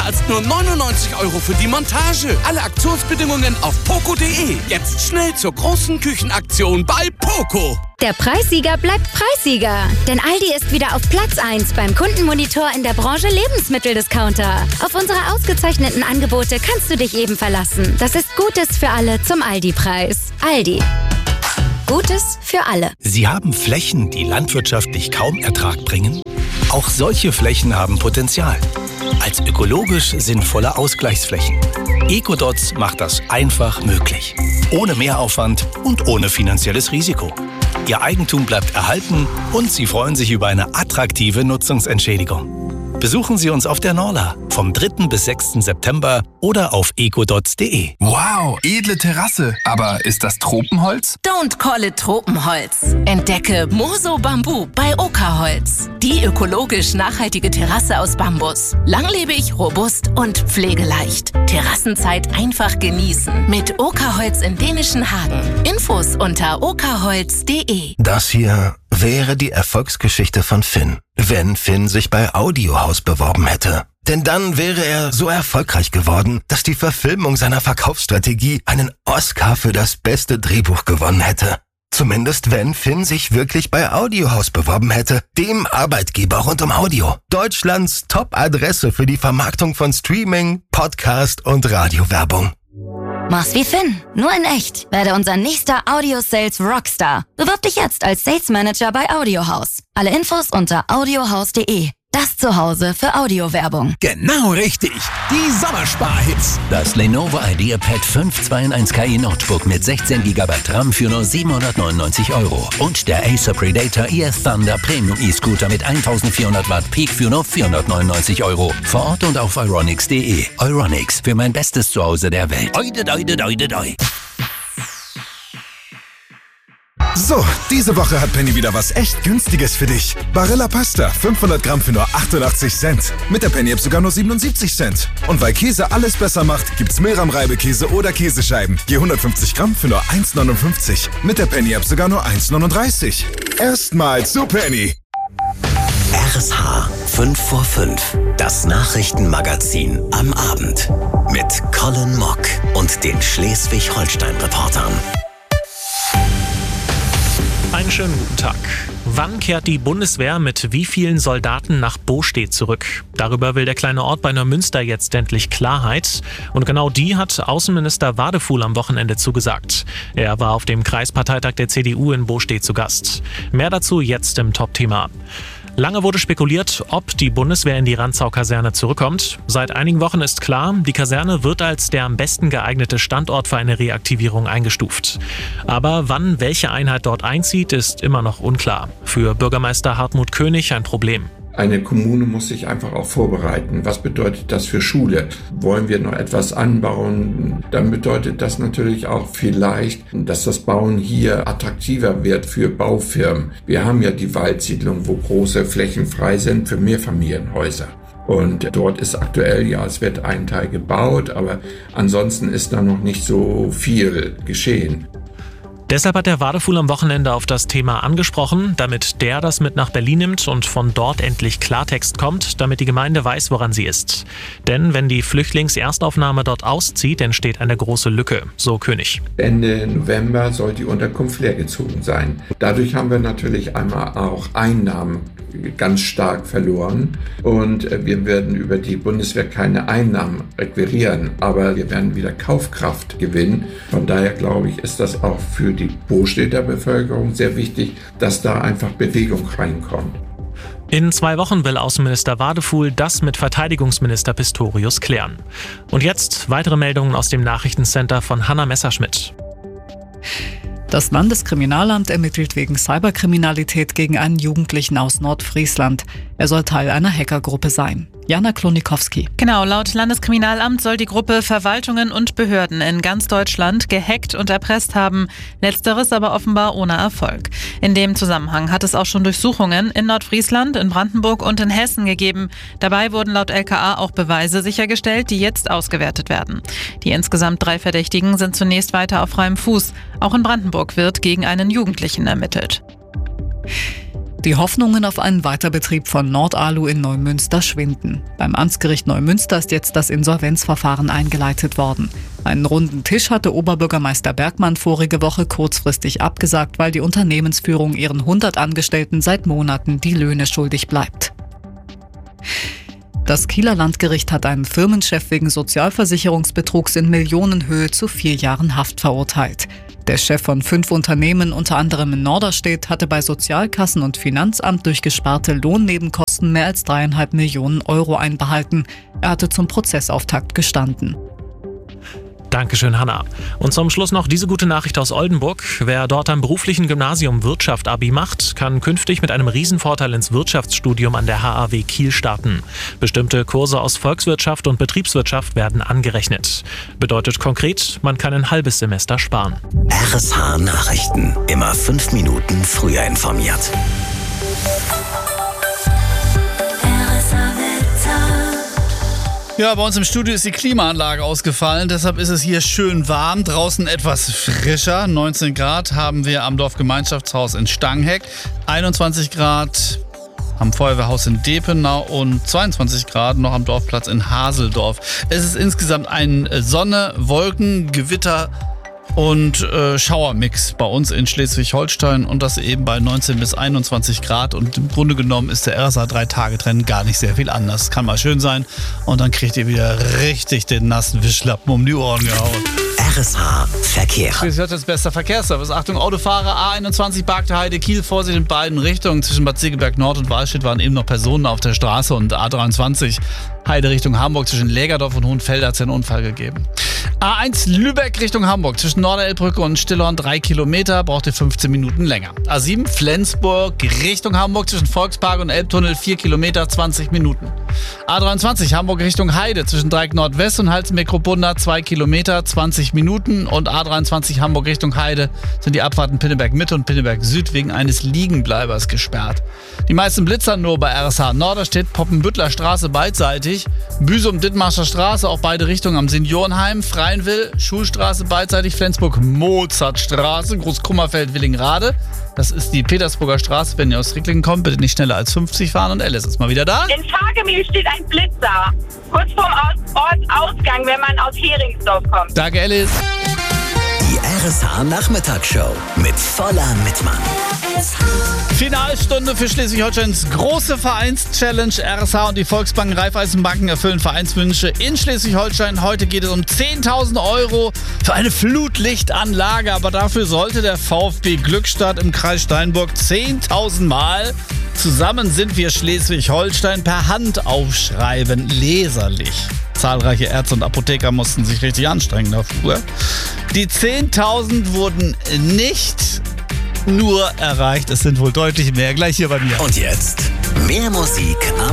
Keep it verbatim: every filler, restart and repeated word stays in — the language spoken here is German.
als nur neunundneunzig Euro für die Montage. Alle Aktionsbedingungen auf poco punkt de. Jetzt schnell zur großen Küchenaktion bei Poco. Der Preissieger bleibt Preissieger. Denn Aldi ist wieder auf Platz eins beim Kundenmonitor in der Branche Lebensmitteldiscounter. Auf unsere ausgezeichneten Angebote kannst du dich eben verlassen. Das ist Gutes für alle zum Aldi-Preis. Aldi. Gutes für alle. Sie haben Flächen, die landwirtschaftlich kaum Ertrag bringen? Auch solche Flächen haben Potenzial. Als ökologisch sinnvolle Ausgleichsflächen. Ecodots macht das einfach möglich. Ohne Mehraufwand und ohne finanzielles Risiko. Ihr Eigentum bleibt erhalten und Sie freuen sich über eine attraktive Nutzungsentschädigung. Besuchen Sie uns auf der Norla vom dritten bis sechsten September oder auf ecodots punkt de. Wow, edle Terrasse. Aber ist das Tropenholz? Don't call it Tropenholz. Entdecke Moso Bambu bei Oka-Holz. Die ökologisch nachhaltige Terrasse aus Bambus. Langlebig, robust und pflegeleicht. Terrassenzeit einfach genießen. Mit Oka-Holz in dänischen Hagen. Infos unter okaholz punkt de. Das hier wäre die Erfolgsgeschichte von Finn, wenn Finn sich bei Audiohaus beworben hätte. Denn dann wäre er so erfolgreich geworden, dass die Verfilmung seiner Verkaufsstrategie einen Oscar für das beste Drehbuch gewonnen hätte. Zumindest wenn Finn sich wirklich bei Audiohaus beworben hätte, dem Arbeitgeber rund um Audio. Deutschlands Top-Adresse für die Vermarktung von Streaming, Podcast und Radiowerbung. Mach's wie Finn, nur in echt. Werde unser nächster Audio-Sales Rockstar. Bewirb dich jetzt als Sales Manager bei Audiohaus. Alle Infos unter audiohaus punkt de. Das Zuhause für Audiowerbung. Genau richtig. Die Sommersparhits. Das Lenovo IdeaPad fünf zwei in eins K I Notebook mit sechzehn Gigabyte RAM für nur siebenhundertneunundneunzig Euro. Und der Acer Predator E S Thunder Premium E-Scooter mit eintausendvierhundert Watt Peak für nur vierhundertneunundneunzig Euro. Vor Ort und auf euronics punkt de. Euronics, für mein bestes Zuhause der Welt. Oide, oide, oide, oide. So, diese Woche hat Penny wieder was echt Günstiges für dich. Barilla Pasta, fünfhundert Gramm für nur achtundachtzig Cent. Mit der Penny-App sogar nur siebenundsiebzig Cent. Und weil Käse alles besser macht, gibt's Milram-Reibekäse oder Käsescheiben. Je hundertfünfzig Gramm für nur eins neunundfünfzig. Mit der Penny-App sogar nur eins neununddreißig. Erstmal zu Penny. R S H fünf vor fünf. Das Nachrichtenmagazin am Abend. Mit Colin Mock und den Schleswig-Holstein-Reportern. Einen schönen guten Tag. Wann kehrt die Bundeswehr mit wie vielen Soldaten nach Bostedt zurück? Darüber will der kleine Ort bei Neumünster jetzt endlich Klarheit. Und genau die hat Außenminister Wadefuhl am Wochenende zugesagt. Er war auf dem Kreisparteitag der C D U in Bostedt zu Gast. Mehr dazu jetzt im Top-Thema. Lange wurde spekuliert, ob die Bundeswehr in die Rantzau-Kaserne zurückkommt. Seit einigen Wochen ist klar, die Kaserne wird als der am besten geeignete Standort für eine Reaktivierung eingestuft. Aber wann welche Einheit dort einzieht, ist immer noch unklar. Für Bürgermeister Hartmut König ein Problem. Eine Kommune muss sich einfach auch vorbereiten. Was bedeutet das für Schule? Wollen wir noch etwas anbauen? Dann bedeutet das natürlich auch vielleicht, dass das Bauen hier attraktiver wird für Baufirmen. Wir haben ja die Waldsiedlung, wo große Flächen frei sind für Mehrfamilienhäuser. Und dort ist aktuell, ja, es wird ein Teil gebaut, aber ansonsten ist da noch nicht so viel geschehen. Deshalb hat der Wadefuhl am Wochenende auf das Thema angesprochen, damit der das mit nach Berlin nimmt und von dort endlich Klartext kommt, damit die Gemeinde weiß, woran sie ist. Denn wenn die Flüchtlingserstaufnahme dort auszieht, entsteht eine große Lücke, so König. Ende November soll die Unterkunft leergezogen sein. Dadurch haben wir natürlich einmal auch Einnahmen ganz stark verloren und wir werden über die Bundeswehr keine Einnahmen requirieren, aber wir werden wieder Kaufkraft gewinnen. Von daher glaube ich, ist das auch für die Bostedter Bevölkerung sehr wichtig, dass da einfach Bewegung reinkommt. In zwei Wochen will Außenminister Wadefuhl das mit Verteidigungsminister Pistorius klären. Und jetzt weitere Meldungen aus dem Nachrichtencenter von Hanna Messerschmidt. Das Landeskriminalamt ermittelt wegen Cyberkriminalität gegen einen Jugendlichen aus Nordfriesland. Er soll Teil einer Hackergruppe sein. Jana Klonikowski. Genau, laut Landeskriminalamt soll die Gruppe Verwaltungen und Behörden in ganz Deutschland gehackt und erpresst haben. Letzteres aber offenbar ohne Erfolg. In dem Zusammenhang hat es auch schon Durchsuchungen in Nordfriesland, in Brandenburg und in Hessen gegeben. Dabei wurden laut L K A auch Beweise sichergestellt, die jetzt ausgewertet werden. Die insgesamt drei Verdächtigen sind zunächst weiter auf freiem Fuß. Auch in Brandenburg wird gegen einen Jugendlichen ermittelt. Die Hoffnungen auf einen Weiterbetrieb von Nordalu in Neumünster schwinden. Beim Amtsgericht Neumünster ist jetzt das Insolvenzverfahren eingeleitet worden. Einen runden Tisch hatte Oberbürgermeister Bergmann vorige Woche kurzfristig abgesagt, weil die Unternehmensführung ihren hundert Angestellten seit Monaten die Löhne schuldig bleibt. Das Kieler Landgericht hat einen Firmenchef wegen Sozialversicherungsbetrugs in Millionenhöhe zu vier Jahren Haft verurteilt. Der Chef von fünf Unternehmen, unter anderem in Norderstedt, hatte bei Sozialkassen und Finanzamt durch gesparte Lohnnebenkosten mehr als dreieinhalb Millionen Euro einbehalten. Er hatte zum Prozessauftakt gestanden. Dankeschön, Hanna. Und zum Schluss noch diese gute Nachricht aus Oldenburg. Wer dort am beruflichen Gymnasium Wirtschaft Abi macht, kann künftig mit einem Riesenvorteil ins Wirtschaftsstudium an der H A W Kiel starten. Bestimmte Kurse aus Volkswirtschaft und Betriebswirtschaft werden angerechnet. Bedeutet konkret, man kann ein halbes Semester sparen. R S H Nachrichten. Immer fünf Minuten früher informiert. Ja, bei uns im Studio ist die Klimaanlage ausgefallen, deshalb ist es hier schön warm, draußen etwas frischer. neunzehn Grad haben wir am Dorfgemeinschaftshaus in Stangheck, einundzwanzig Grad am Feuerwehrhaus in Depenau und zweiundzwanzig Grad noch am Dorfplatz in Haseldorf. Es ist insgesamt ein Sonne-, Wolken-, Gewitter- und äh, Schauermix bei uns in Schleswig-Holstein und das eben bei neunzehn bis einundzwanzig Grad und im Grunde genommen ist der R S A-drei-Tage-Trend gar nicht sehr viel anders. Kann mal schön sein und dann kriegt ihr wieder richtig den nassen Wischlappen um die Ohren gehauen. R S H Verkehr. Schleswig-Holsteins bester Verkehrsservice. Achtung, Autofahrer, A einundzwanzig Barkte Heide, Kiel, Vorsicht in beiden Richtungen. Zwischen Bad Segeberg Nord und Wallstedt waren eben noch Personen auf der Straße und A dreiundzwanzig Heide Richtung Hamburg zwischen Lägerdorf und Hohenfelde hat es einen Unfall gegeben. A eins Lübeck Richtung Hamburg zwischen Norderelbbrücke und Stillhorn drei Kilometer, braucht ihr fünfzehn Minuten länger. A sieben Flensburg Richtung Hamburg zwischen Volkspark und Elbtunnel vier Kilometer, zwanzig Minuten. A dreiundzwanzig Hamburg Richtung Heide zwischen Dreieck Nordwest und Hals-Meckropunda zwei Kilometer, zwanzig Minuten. Und A dreiundzwanzig Hamburg Richtung Heide sind die Abfahrten Pinneberg Mitte und Pinneberg Süd wegen eines Liegenbleibers gesperrt. Die meisten Blitzer nur bei R S H Norderstedt, Poppenbüttler Straße beidseitig, Büsum-Dithmarscher Straße auch beide Richtungen am Seniorenheim, Freienwil, Schulstraße beidseitig, Flensburg-Mozartstraße, Großkummerfeld-Willingrade. Das ist die Petersburger Straße. Wenn ihr aus Ricklingen kommt, bitte nicht schneller als fünfzig fahren. Und Alice ist mal wieder da. In Fagemühl steht ein Blitzer. Kurz vorm Ortsausgang, wenn man aus Heringsdorf kommt. Danke, Alice. Die R S H Nachmittagsshow mit voller Mitmann. Finalstunde für Schleswig-Holsteins große Vereins-Challenge. R S H und die Volksbanken Raiffeisenbanken erfüllen Vereinswünsche in Schleswig-Holstein. Heute geht es um zehntausend Euro für eine Flutlichtanlage. Aber dafür sollte der VfB Glückstadt im Kreis Steinburg zehntausend Mal zusammen sind wir Schleswig-Holstein per Hand aufschreiben, leserlich. Zahlreiche Ärzte und Apotheker mussten sich richtig anstrengen dafür. Die zehntausend wurden nicht nur erreicht, es sind wohl deutlich mehr. Gleich hier bei mir. Und jetzt mehr Musik am